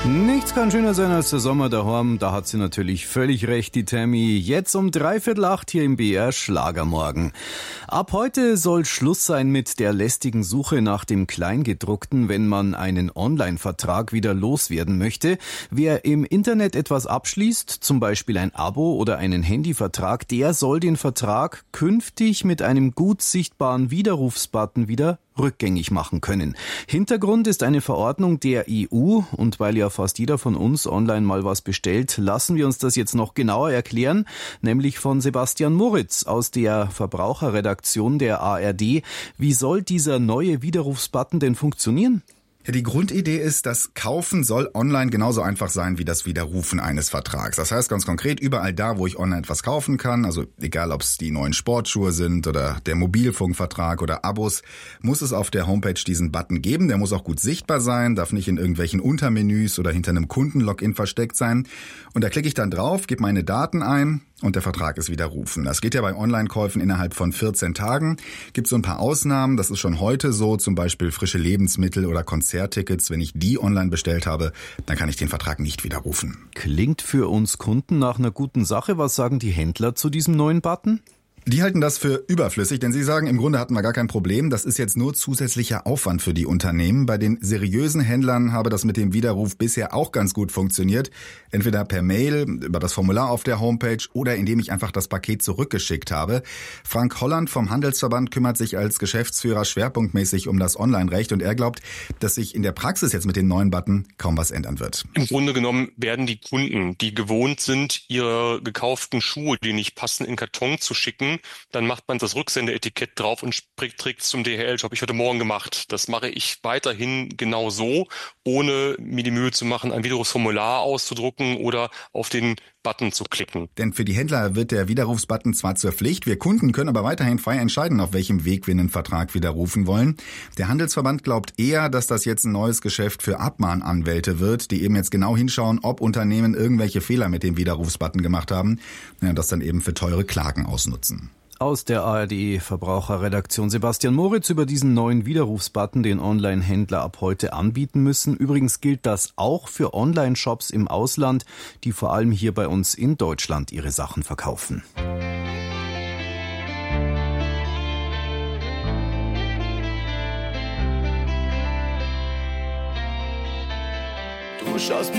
Nichts kann schöner sein als der Sommer daheim. Da hat sie natürlich völlig recht, die Tammy. Jetzt um 7:45 hier im BR Schlagermorgen. Ab heute soll Schluss sein mit der lästigen Suche nach dem Kleingedruckten, wenn man einen Online-Vertrag wieder loswerden möchte. Wer im Internet etwas abschließt, zum Beispiel ein Abo oder einen Handyvertrag, der soll den Vertrag künftig mit einem gut sichtbaren Widerrufsbutton wieder rückgängig machen können. Hintergrund ist eine Verordnung der EU und weil ja fast jeder von uns online mal was bestellt, lassen wir uns das jetzt noch genauer erklären, nämlich von Sebastian Moritz aus der Verbraucherredaktion der ARD. Wie soll dieser neue Widerrufsbutton denn funktionieren? Ja, die Grundidee ist, das Kaufen soll online genauso einfach sein wie das Widerrufen eines Vertrags. Das heißt ganz konkret, überall da, wo ich online etwas kaufen kann, also egal ob es die neuen Sportschuhe sind oder der Mobilfunkvertrag oder Abos, muss es auf der Homepage diesen Button geben. Der muss auch gut sichtbar sein, darf nicht in irgendwelchen Untermenüs oder hinter einem Kundenlogin versteckt sein. Und da klicke ich dann drauf, gebe meine Daten ein und der Vertrag ist widerrufen. Das geht ja bei Online-Käufen innerhalb von 14 Tagen. Gibt so ein paar Ausnahmen, das ist schon heute so, zum Beispiel frische Lebensmittel oder Konzerttickets. Wenn ich die online bestellt habe, dann kann ich den Vertrag nicht widerrufen. Klingt für uns Kunden nach einer guten Sache. Was sagen die Händler zu diesem neuen Button? Die halten das für überflüssig, denn sie sagen, im Grunde hatten wir gar kein Problem. Das ist jetzt nur zusätzlicher Aufwand für die Unternehmen. Bei den seriösen Händlern habe das mit dem Widerruf bisher auch ganz gut funktioniert. Entweder per Mail, über das Formular auf der Homepage oder indem ich einfach das Paket zurückgeschickt habe. Frank Holland vom Handelsverband kümmert sich als Geschäftsführer schwerpunktmäßig um das Online-Recht und er glaubt, dass sich in der Praxis jetzt mit dem neuen Button kaum was ändern wird. Im Grunde genommen werden die Kunden, die gewohnt sind, ihre gekauften Schuhe, die nicht passen, in Karton zu schicken, dann macht man das Rücksendeetikett drauf und trägt es zum DHL. Habe ich heute Morgen gemacht. Das mache ich weiterhin genau so, ohne mir die Mühe zu machen, ein Widerrufsformular auszudrucken oder auf den Button zu klicken. Denn für die Händler wird der Widerrufsbutton zwar zur Pflicht, wir Kunden können aber weiterhin frei entscheiden, auf welchem Weg wir einen Vertrag widerrufen wollen. Der Handelsverband glaubt eher, dass das jetzt ein neues Geschäft für Abmahnanwälte wird, die eben jetzt genau hinschauen, ob Unternehmen irgendwelche Fehler mit dem Widerrufsbutton gemacht haben und das dann eben für teure Klagen ausnutzen. Aus der ARD-Verbraucherredaktion Sebastian Moritz über diesen neuen Widerrufsbutton, den Online-Händler ab heute anbieten müssen. Übrigens gilt das auch für Online-Shops im Ausland, die vor allem hier bei uns in Deutschland ihre Sachen verkaufen. Du schaust